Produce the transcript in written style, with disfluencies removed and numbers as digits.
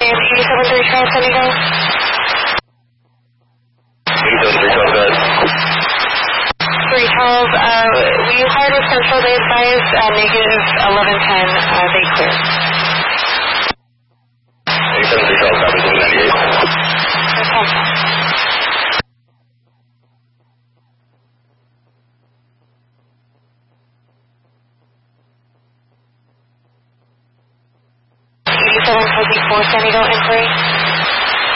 understand. 87-3 Charles, San Diego. 87-3 Charles, go ahead. 3 Charles, we heard with Central, they advised negative 1110, they clear. 87-3 Charles, copy, 98. Okay. San Diego inquiry.